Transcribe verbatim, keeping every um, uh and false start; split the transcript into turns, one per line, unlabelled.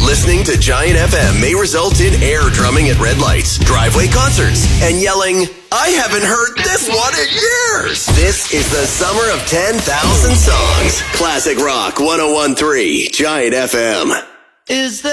Listening to Giant F M may result in air drumming at red lights, driveway concerts, and yelling, I haven't heard this one in years. This is the summer of ten thousand songs. Classic Rock one oh one point three, Giant F M.
Is